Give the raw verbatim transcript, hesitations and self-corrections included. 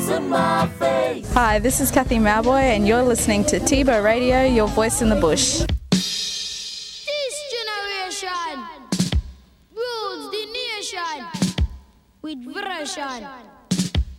in my face. Hi, this is Kathy Mowboy and you're listening to Tebow Radio, your voice in the bush. This generation rules the nation with version.